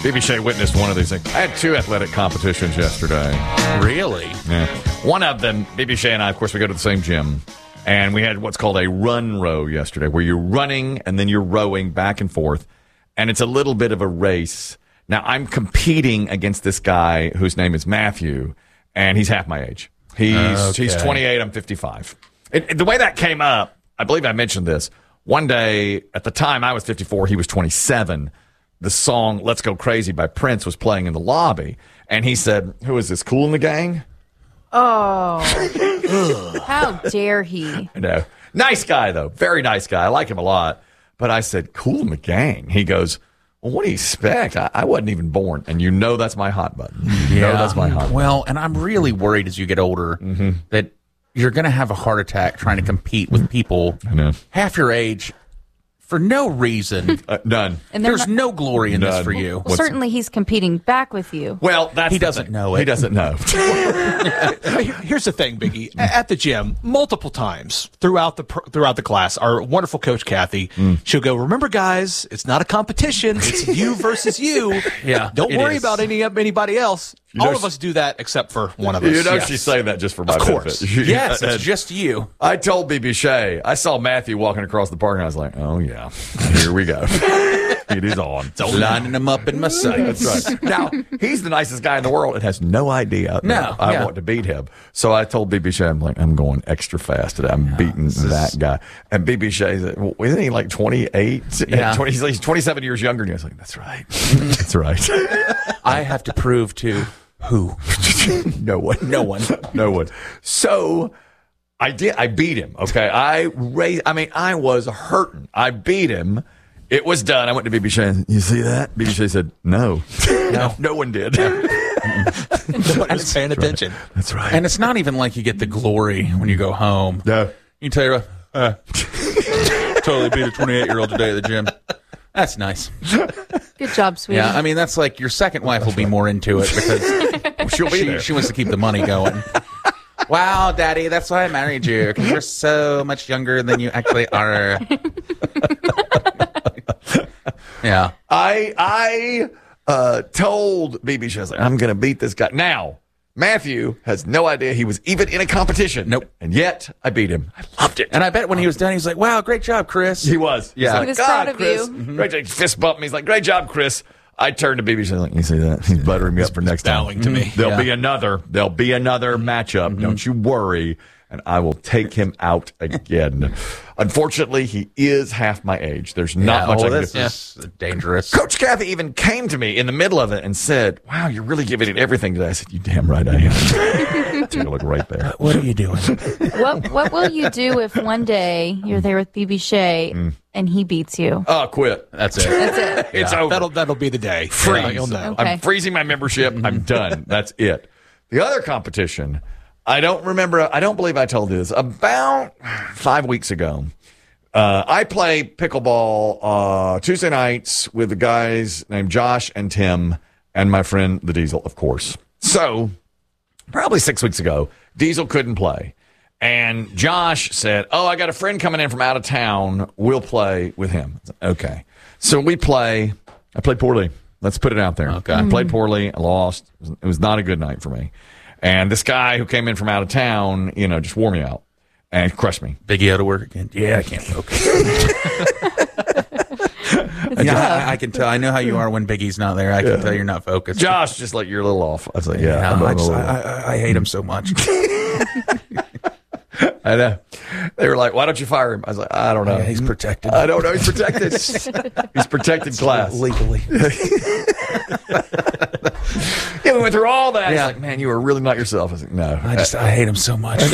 BB Shea witnessed one of these things. I had 2 athletic competitions yesterday. Really? Yeah. One of them, BB Shea and I, of course, we go to the same gym. And we had what's called a run row yesterday, where you're running and then you're rowing back and forth. And it's a little bit of a race. Now, I'm competing against this guy whose name is Matthew, and he's half my age. He's 28, I'm 55. The way that came up, I believe I mentioned this. One day, at the time I was 54, he was 27. The song Let's Go Crazy by Prince was playing in the lobby. And he said, who is this, Kool in the Gang? Oh, how dare he? I know. Nice guy, though. Very nice guy. I like him a lot. But I said, Kool in the Gang. He goes, well, what do you expect? I wasn't even born. And you know that's my hot button. You know that's my hot button. Well, and I'm really worried as you get older that you're going to have a heart attack trying to compete with people half your age for no reason. None. And there's no glory in this for you. Well, certainly he's competing back with you. Well, he doesn't know it. He doesn't know. Here's the thing, Biggie. At the gym, multiple times throughout the class, our wonderful coach Kathy, she'll go, "Remember, guys, it's not a competition. It's you versus you. Don't worry about anybody else." All of us do that except for one of us. You know she's saying that just for my benefit. Yes, it's just you. I told BB Shea, I saw Matthew walking across the park, and I was like, oh, yeah, here we go. It is on. It's lining him up in my sights. That's right. Now, he's the nicest guy in the world and has no idea I want to beat him. So I told BB Shea, I'm like, I'm going extra fast today. I'm beating that guy. And BB Shea said, well, isn't he like 28? Yeah. He's 27 years younger than you. I was like, that's right. That's right. I have to prove to... Who? No one. So I did. I beat him. Okay. I was hurting. I beat him. It was done. I went to BB Shea. You see that? BB Shea said, no. No one did. No one was paying attention. Right. That's right. And it's not even like you get the glory when you go home. No. You can tell you, totally beat a 28-year-old today at the gym. That's nice. Good job, sweetie. Yeah, I mean, that's like your second wife will be more into it because she'll be there. She wants to keep the money going. Wow, Daddy, that's why I married you, because you're so much younger than you actually are. Yeah. I told BB Shea, I'm going to beat this guy. Now, Matthew has no idea he was even in a competition. Nope. And yet, I beat him. I loved it. And I bet when he was done, he was like, wow, great job, Chris. He was. Yeah. He was proud of Chris. you. Great job. Fist bump me. He's like, great job, Chris. I turned to BB Shea like, you see that? He's buttering me up for next time. Bowing to me. There'll be another matchup. Don't you worry. And I will take him out again. Unfortunately, he is half my age. There's not much I can do. This is dangerous. Coach Kathy even came to me in the middle of it and said, wow, you're really giving it everything today. I said, you damn right I am. Take a look right there. What are you doing? What will you do if one day you're there with BB Shea and he beats you? Oh, quit. That's it. That's it. It's over. That'll be the day. Freeze. You'll know. Okay. I'm freezing my membership. I'm done. That's it. The other competition, I don't believe I told you this. About 5 weeks ago, I play pickleball Tuesday nights with the guys named Josh and Tim and my friend the Diesel, of course. So probably 6 weeks ago, Diesel couldn't play. And Josh said, I got a friend coming in from out of town. We'll play with him. Okay. So we play. I played poorly. Let's put it out there. Okay. I played poorly. I lost. It was not a good night for me. And this guy who came in from out of town, just wore me out and crushed me. Biggie out of work again. Yeah, I can't focus. I can tell. I know how you are when Biggie's not there. I can tell you're not focused. Josh, just like you're a little off. I was like, I hate him so much. I know. They were like, why don't you fire him? I was like, I don't know. Yeah, he's protected. I don't know. He's protected. He's protected class. Legally. Yeah, we went through all that. He's like, man, you were really not yourself. I was like, no. I hate him so much.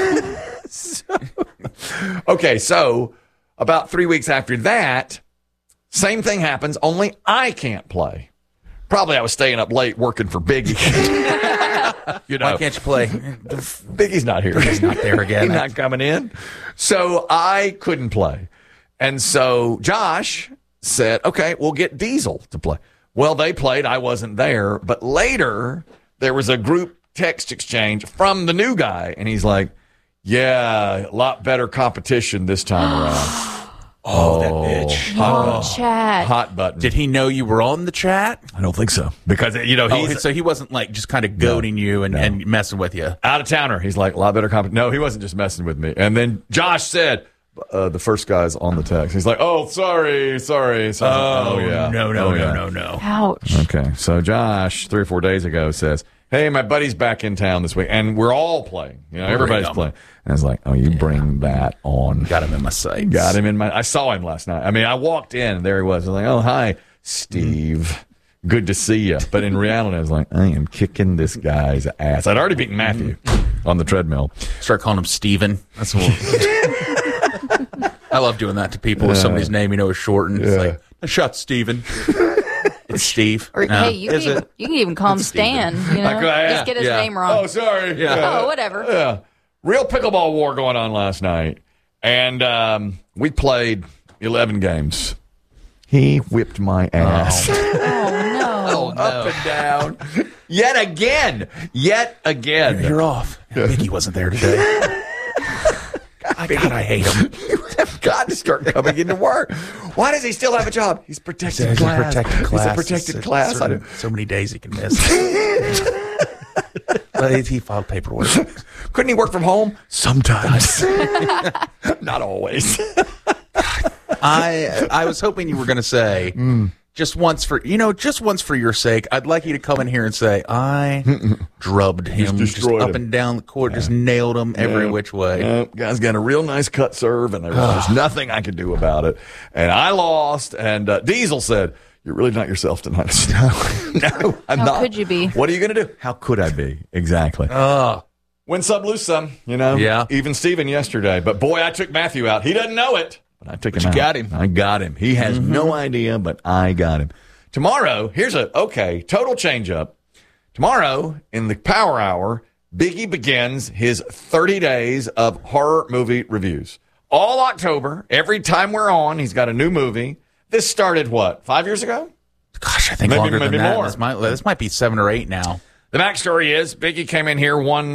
Okay, so about 3 weeks after that, same thing happens, only I can't play. Probably I was staying up late working for Biggie. Why can't you play? Biggie's not here. He's not there again. He's not coming in. So I couldn't play. And so Josh said, okay, we'll get Diesel to play. Well, they played. I wasn't there. But later, there was a group text exchange from the new guy. And he's like, yeah, a lot better competition this time around. Oh, that bitch. Oh, Chad. Hot button. Did he know you were on the chat? I don't think so. Because, he's So he wasn't like just kind of goading you and messing with you. out of towner. He's like, a lot better company. No, he wasn't just messing with me. And then Josh said, the first guy's on the text. He's like, oh, sorry. So yeah. No. Ouch. Okay. So Josh, 3 or 4 days ago, says, hey, my buddy's back in town this week. And we're all playing. Everybody's playing. And I was like, oh, you bring that on. Got him in my sights. I saw him last night. I mean, I walked in and there he was. I was like, oh, hi, Steve. Good to see you. But in reality, I was like, I am kicking this guy's ass. I'd already beaten Matthew on the treadmill. Start calling him Steven. That's what I love doing that to people with somebody's name is shortened. It's like, a shot, Steven. It's Steve. Or, hey, you can even call him Stan. Just get his name wrong. Oh, sorry. Oh, whatever. Yeah. Real pickleball war going on last night. And we played 11 games. He whipped my ass. Oh, no. Up and down. Yet again. You're off. Mickey wasn't there today. God, I hate him. You have got to start coming into work. Why does he still have a job? He's protected class. He's a protected class. So many days he can miss. But he filed paperwork. Couldn't he work from home? Sometimes. Not always. I was hoping you were going to say, just once for your sake, I'd like you to come in here and say, I drubbed him just up and down the court, just nailed him every which way. Guy's got a real nice cut serve, and there's nothing I could do about it. And I lost, and Diesel said, you're really not yourself tonight. No, I'm not. How could you be? What are you going to do? How could I be? Exactly. Win some, lose some, Yeah. Even Steven yesterday. But boy, I took Matthew out. He doesn't know it. But I took him out. You got him. I got him. He has no idea, but I got him. Tomorrow, here's total change up. Tomorrow, in the Power Hour, Biggie begins his 30 days of horror movie reviews. All October, every time we're on, he's got a new movie. This started, 5 years ago? Gosh, I think Maybe longer than that. more. This might be 7 or 8 now. The backstory is Biggie came in here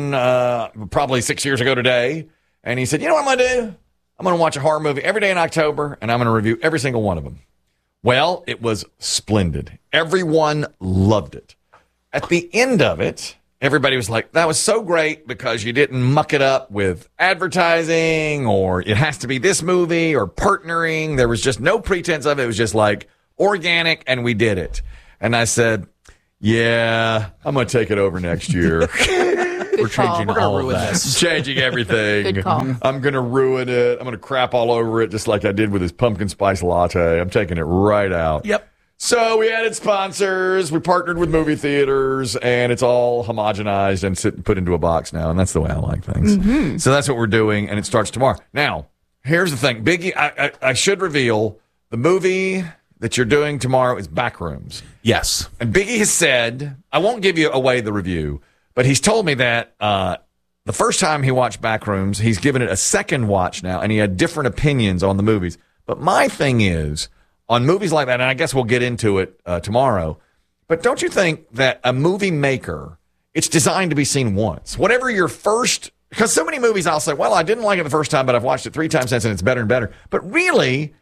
probably 6 years ago today, and he said, you know what I'm going to do? I'm going to watch a horror movie every day in October, and I'm going to review every single one of them. Well, it was splendid. Everyone loved it. At the end of it, everybody was like, that was so great because you didn't muck it up with advertising or it has to be this movie or partnering. There was just no pretense of it. It was just like organic, and we did it. And I said, yeah, I'm going to take it over next year. We're changing all of that. Changing everything. Good call. I'm going to ruin it. I'm going to crap all over it just like I did with his pumpkin spice latte. I'm taking it right out. Yep. So we added sponsors. We partnered with movie theaters, and it's all homogenized and put into a box now. And that's the way I like things. So that's what we're doing, and it starts tomorrow. Now, here's the thing. Biggie, I should reveal the movie that you're doing tomorrow is Backrooms. Yes. And Biggie has said, I won't give you away the review, but he's told me that the first time he watched Backrooms, he's given it a second watch now, and he had different opinions on the movies. But my thing is, on movies like that, and I guess we'll get into it tomorrow, but don't you think that a movie maker, it's designed to be seen once? Whatever your first, because so many movies I'll say, well, I didn't like it the first time, but I've watched it 3 times since, and it's better and better. But really,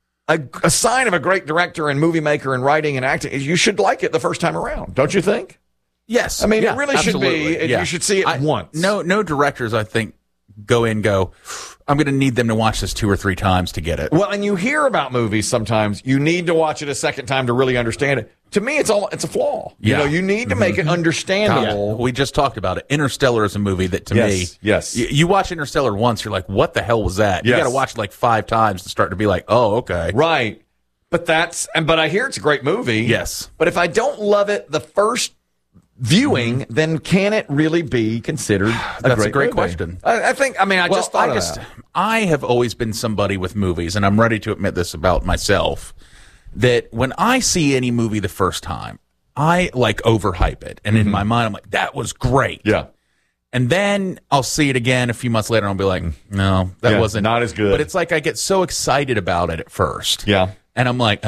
a sign of a great director and movie maker and writing and acting is you should like it the first time around, don't you think? Yes. I mean, it really should be. You should see it once. No directors, I think, go, I'm going to need them to watch this 2 or 3 times to get it. Well, and you hear about movies sometimes, you need to watch it a second time to really understand it. To me, it's a flaw. Yeah. You need to make it understandable. We just talked about it. Interstellar is a movie that, to me, you watch Interstellar once, you're like, what the hell was that? You got to watch it like 5 times to start to be like, oh, okay. Right. But I hear it's a great movie. Yes. But if I don't love it the first viewing, then can it really be considered That's a great movie? question. I just thought of that. I have always been somebody with movies, and I'm ready to admit this about myself, that when I see any movie the first time, I overhype it. And in my mind, I'm like, that was great. Yeah. And then I'll see it again a few months later, and I'll be like, no, that wasn't not as good. But it's like I get so excited about it at first. Yeah. And I'm like,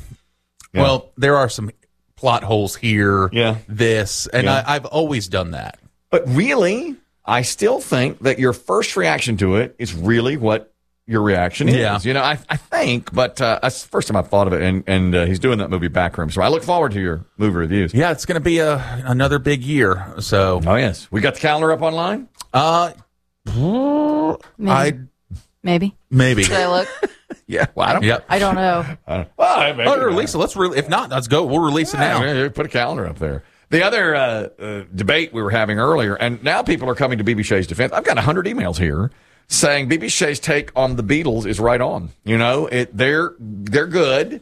well, there are some plot holes here, this, and I've always done that. But really, I still think that your first reaction to it is really what your reaction is. Yeah. You know, I think, but that's the first time I've thought of it, and he's doing that movie Backroom. So I look forward to your movie reviews. Yeah, it's going to be another big year. So, Oh, yes. We got the calendar up online? Maybe. Maybe. Should I look? Yeah. Well, I don't. Yep. I don't know. Well, maybe Oh, release it. If not, let's go. We'll release it now. Yeah, put a calendar up there. The other debate we were having earlier, and now people are coming to BB Shea's defense. I've got 100 emails here saying BB Shea's take on the Beatles is right on. You know, they're good,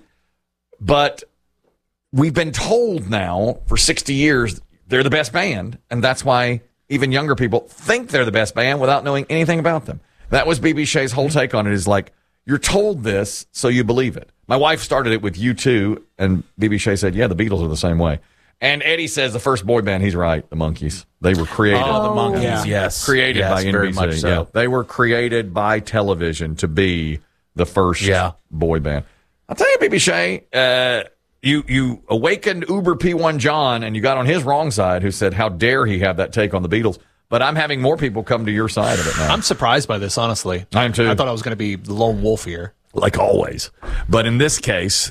but we've been told now for 60 years they're the best band, and that's why even younger people think they're the best band without knowing anything about them. That was BB Shea's whole take on it, is like, you're told this, so you believe it. My wife started it with U2, and BB Shea said, yeah, the Beatles are the same way. And Eddie says the first boy band, he's right, the Monkees. They were created. Oh, the Monkees, Yeah. yes. Created Yes, by NBC. very much so. Yeah, they were created by television to be the first boy band. I'll tell you, BB Shea, you awakened Uber P1 John, and you got on his wrong side, who said, how dare he have that take on the Beatles. But I'm having more people come to your side of it now. I'm surprised by this, honestly. I am too. I thought I was going to be the lone wolf here. Like always. But in this case,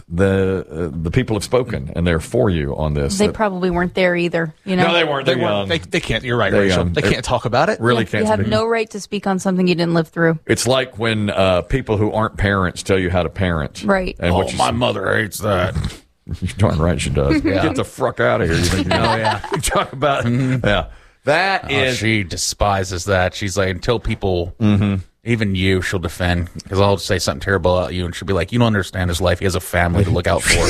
the people have spoken, and they're for you on this. They probably weren't there either. You know, No, they weren't. They They're weren't. young. They can't. You're right, They're Rachel. young. They can't talk about it. Really you can't have speak. no right to speak on something you didn't live through. It's like when people who aren't parents tell you how to parent. Right. And what you my mother hates that. You're darn right she does. Get the fuck out of here. You think you know? yeah. You talk about yeah. That is She despises that. She's like, until people, even you, she'll defend. Because I'll say something terrible about you, and she'll be like, you don't understand his life. He has a family to look out for.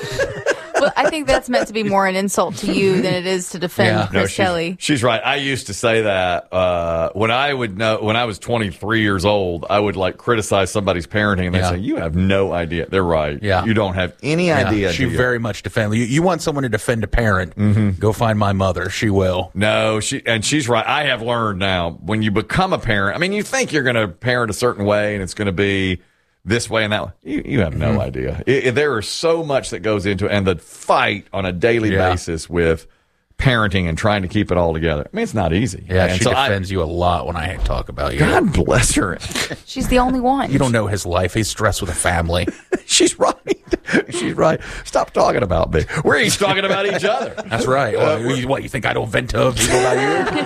Well, I think that's meant to be more an insult to you than it is to defend Yeah. Chris Kelly. She's right. I used to say that when I was 23 years old, I would like criticize somebody's parenting, and they'd Yeah. say, "You have no idea." They're right. Yeah. You don't have any idea. She do you? very much defends. You want someone to defend a parent, go find my mother. She will. No, she's right. I have learned now, when you become a parent, I mean, you think you're going to parent a certain way and it's going to be this way and that way. You have no idea. There is so much that goes into it, and the fight on a daily basis with parenting and trying to keep it all together. I mean, it's not easy. Yeah, And she so defends you a lot when I talk about you. God bless her. She's the only one. You don't know his life. He's stressed with a family. She's right. She's right. Stop talking about me. We're each talking about each other. That's right. What, you think I don't vent to people about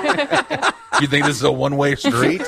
you? You think this is a one-way street?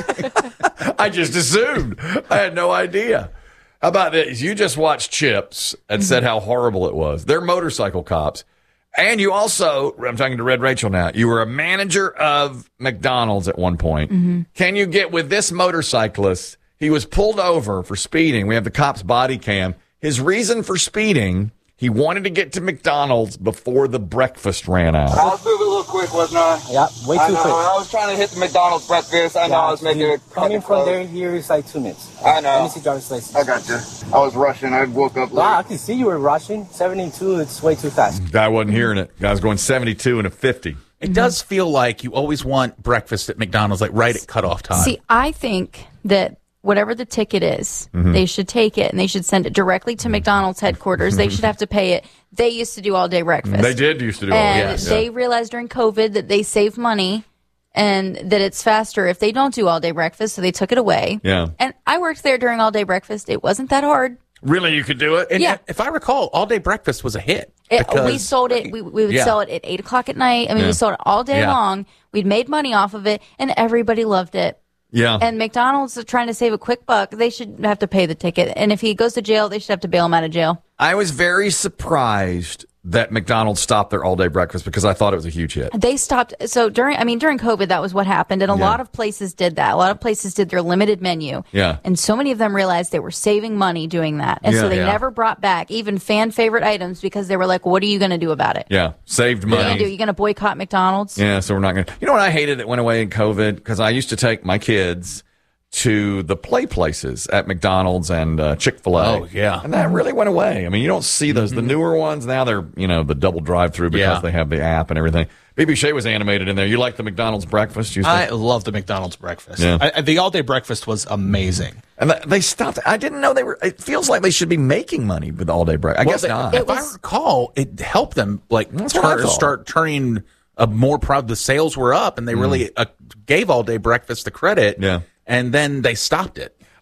I just assumed. I had no idea. How about this? You just watched Chips and said how horrible it was. They're motorcycle cops. And you also, I'm talking to Red Rachel now, you were a manager of McDonald's at one point. Can you get with this motorcyclist? He was pulled over for speeding. We have the cop's body cam. His reason for speeding, he wanted to get to McDonald's before the breakfast ran out. I was moving a little quick, wasn't I? Yeah, way I too know. quick. I was trying to hit the McDonald's breakfast. I know I was making it. Coming from there, here is like 2 minutes. I know. Let me see driver's license. I got you. I was rushing. I woke up late. Wow, I can see you were rushing. 72, it's way too fast. Guy wasn't hearing it. Guy's going 72 and a 50. It does feel like you always want breakfast at McDonald's, like right at cutoff time. See, I think that whatever the ticket is, they should take it and they should send it directly to McDonald's headquarters. They should have to pay it. They used to do all day breakfast. They did used to do all And that. they realized during COVID that they save money and that it's faster if they don't do all day breakfast, so they took it away. Yeah. And I worked there during all day breakfast. It wasn't that hard. Really, you could do it? And Yeah. if I recall, all day breakfast was a hit. We because- sold it. We would Yeah. sell it at 8 o'clock at night. I mean, Yeah. we sold it all day Yeah. long. We'd made money off of it, and everybody loved it. Yeah. And McDonald's is trying to save a quick buck. They should have to pay the ticket. And if he goes to jail, they should have to bail him out of jail. I was very surprised that McDonald's stopped their all-day breakfast because I thought it was a huge hit. They stopped. So during COVID, that was what happened. And a lot of places did that. A lot of places did their limited menu. Yeah. And so many of them realized they were saving money doing that. And so they Yeah. never brought back even fan favorite items because they were like, what are you going to do about it? Yeah, saved What are you money. do? You going to boycott McDonald's? Yeah, so we're not going to. You know what I hated that went away in COVID? Because I used to take my kids to the play places at McDonald's and Chick-fil-A. Oh, yeah. And that really went away. I mean, you don't see those. The newer ones, now they're, the double drive-through because Yeah. they have the app and everything. BB Shea was animated in there. You like the McDonald's breakfast? You I love the McDonald's breakfast. Yeah. The all-day breakfast was amazing. And they stopped. I didn't know they were. It feels like they should be making money with all-day breakfast. I guess not. If I recall, it helped them That's what I thought. start turning more proud. The sales were up, and they really gave all day breakfast the credit. Yeah. And then they stopped it.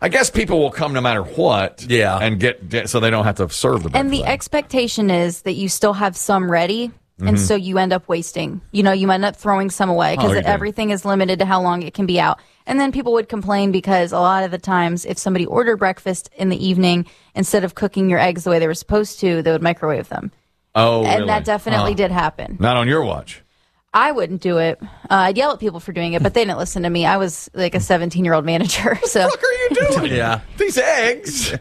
I guess people will come no matter what. Yeah. And get so they don't have to serve the breakfast. And the expectation is that you still have some ready. And so you end up wasting. You end up throwing some away because you do. everything is limited to how long it can be out. And then people would complain because a lot of the times if somebody ordered breakfast in the evening, instead of cooking your eggs the way they were supposed to, they would microwave them. Oh, And really? that definitely did happen. Not on your watch. I wouldn't do it. I'd yell at people for doing it, but they didn't listen to me. I was like a 17-year-old manager. So What are you doing? Yeah. These eggs.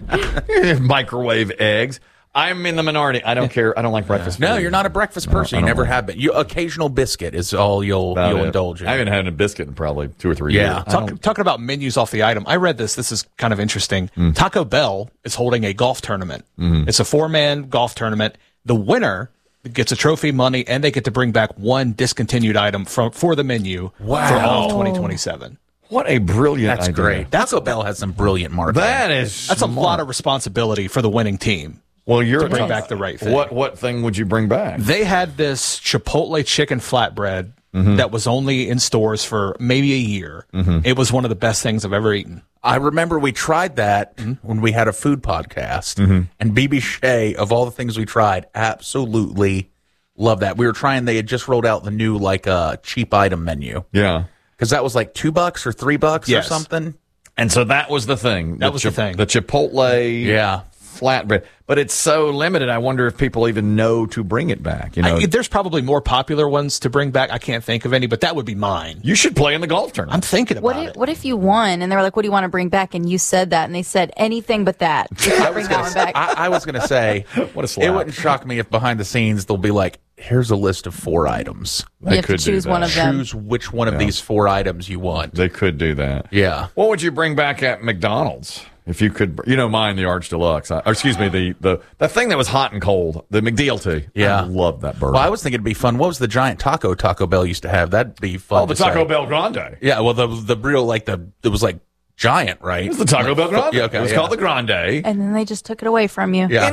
Microwave eggs. I'm in the minority. I don't care. I don't like breakfast No, food. you're not a breakfast person. I You don't never like have been. You occasional biscuit is all you'll About it. indulge in. I haven't had a biscuit in probably 2 or 3 Yeah. years. I don't- Talking about menus off the item, I read this. This is kind of interesting. Taco Bell is holding a golf tournament. It's a 4-man golf tournament. The winner gets a trophy, money, and they get to bring back one discontinued item for the menu for all of 2027. What a brilliant That's idea. great. Taco Bell has some brilliant marketing. That is That's a smart. lot of responsibility for the winning team. Well, you're bring back the right thing. What thing would you bring back? They had this Chipotle chicken flatbread that was only in stores for maybe a year. It was one of the best things I've ever eaten. I remember we tried that when we had a food podcast, and BB Shea, of all the things we tried, absolutely loved that. We were trying; they had just rolled out the new cheap item menu Yeah. because that was like $2 or $3 Yes. or something. And so that was the thing. That was the thing. The Chipotle Yeah. flatbread. But it's so limited, I wonder if people even know to bring it back. There's probably more popular ones to bring back. I can't think of any, but that would be mine. You should play in the golf tournament. I'm thinking about it. what if you won and they were like, what do you want to bring back? And you said that and they said anything but that. You can't bring that one back. I was going to say, What a slap. it wouldn't shock me if behind the scenes they'll be like, "Here's a list of 4 items. You have to could do choose that. one of them. Choose which one of these 4 items you want." They could do that. Yeah. What would you bring back at McDonald's if you could? Mine, the Arch Deluxe. Or excuse me, the thing that was hot and cold, the McDLT. Yeah. I love that burger. Well, I was thinking it'd be fun. What was the giant Taco Bell used to have? That'd be fun. Oh, the to Taco say. Bell Grande. Yeah, well, the real it was like giant, right? It was the Taco Bell Grande. Yeah, okay, it was yeah. called the Grande And then they just took it away from you. Yeah. in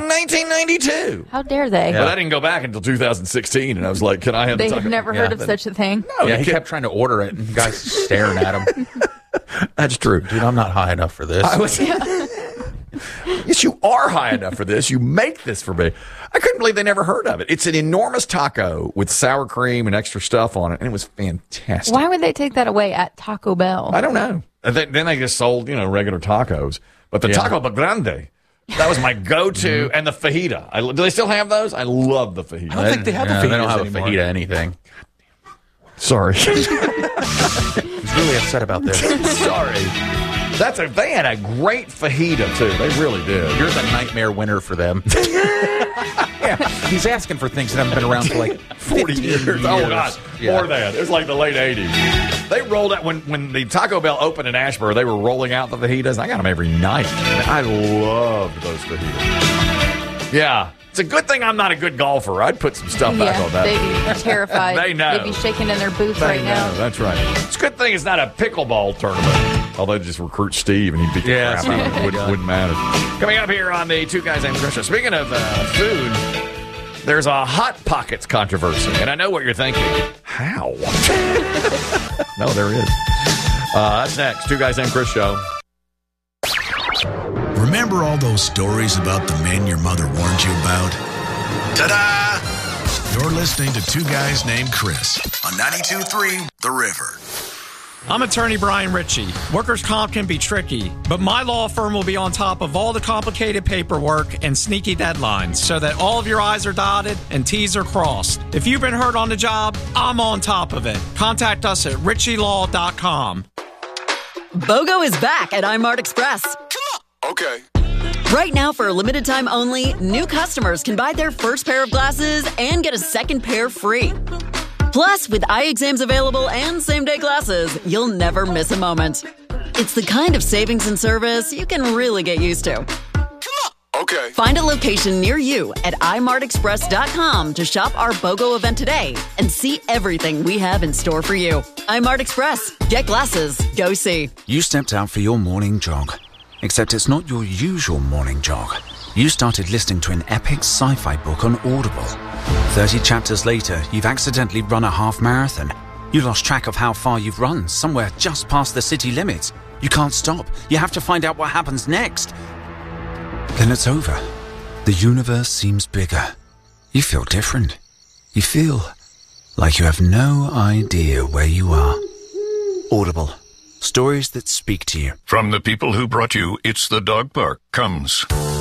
1992. How dare they? But I didn't go back until 2016, and I was like, "Can I have They the have Taco?" never heard of such a thing. Yeah, he kept trying to order it, and the guys staring at him. That's true. Dude, I'm not high enough for this. I was. Yes, you are high enough for this. You make this for me. I couldn't believe they never heard of it. It's an enormous taco with sour cream and extra stuff on it, and it was fantastic. Why would they take that away at Taco Bell? I don't know. And then they just sold, regular tacos. But the Taco Bell Grande, that was my go-to. And the fajita. Do they still have those? I love the fajita. I don't think they have the They don't fajitas have anymore. a fajita anything. Sorry. He's really upset about this. Sorry. They had a great fajita, too. They really did. You're the nightmare winner for them. Yeah, he's asking for things that haven't been around for like 40 years. Oh, God. Yeah. More than. It was like the late 80s. They rolled out, when the Taco Bell opened in Ashburn, they were rolling out the fajitas. I got them every night. I loved those fajitas. Yeah. It's a good thing I'm not a good golfer. I'd put some stuff back on that. they'd be terrified. They know. They'd be shaking in their boots They right now. know, that's right. It's a good thing it's not a pickleball tournament. Although just recruit Steve and he'd beat the Yeah, crap out of him. Wouldn't matter. Coming up here on the Two Guys Named Chris Show. Speaking of food, there's a Hot Pockets controversy. And I know what you're thinking. How? No, there is. That's next. Two Guys Named Chris Show. Remember all those stories about the men your mother warned you about? Ta-da! You're listening to Two Guys Named Chris on 92.3 The River. I'm attorney Brian Ritchie. Workers' comp can be tricky, but my law firm will be on top of all the complicated paperwork and sneaky deadlines so that all of your I's are dotted and T's are crossed. If you've been hurt on the job, I'm on top of it. Contact us at ritchielaw.com. BOGO is back at iMart Express. Okay. Right now, for a limited time only, new customers can buy their first pair of glasses and get a second pair free. Plus, with eye exams available and same-day glasses, you'll never miss a moment. It's the kind of savings and service you can really get used to. Okay. Find a location near you at imartexpress.com to shop our BOGO event today and see everything we have in store for you. iMart Express. Get glasses. Go see. You stepped out for your morning jog. Except it's not your usual morning jog. You started listening to an epic sci-fi book on Audible. 30 chapters later, you've accidentally run a half marathon. You lost track of how far you've run, somewhere just past the city limits. You can't stop. You have to find out what happens next. Then it's over. The universe seems bigger. You feel different. You feel like you have no idea where you are. Audible. Stories that speak to you. From the people who brought you It's the Dog Park comes